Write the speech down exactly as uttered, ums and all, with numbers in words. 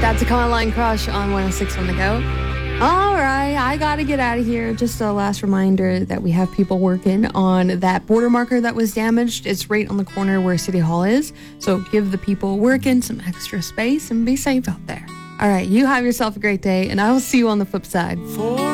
That's a Tacoma Line Crush on one oh six on the go. All right, I got to get out of here. Just a last reminder that we have people working on that border marker that was damaged. It's right on the corner where City Hall is. So give the people working some extra space and be safe out there. All right, you have yourself a great day, and I will see you on the flip side.